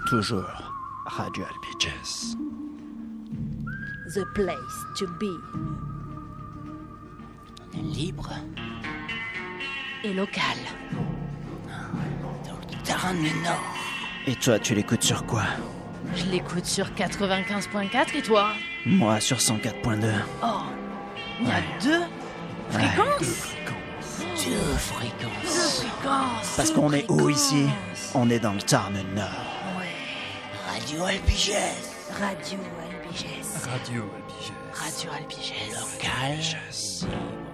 Toujours Radio Albiges. The place to be. Libre Et local. dans le Tarn du Nord. Et toi, tu l'écoutes sur quoi? Je l'écoute sur 95.4 et toi? Moi, sur 104.2. Oh, il y a deux fréquences? Deux fréquences. Parce qu'on est où ici? On est dans le Tarn Nord. Ouais. Radio Albiges. Radio Albiges. Radio Albiges. Radio Albiges. Local.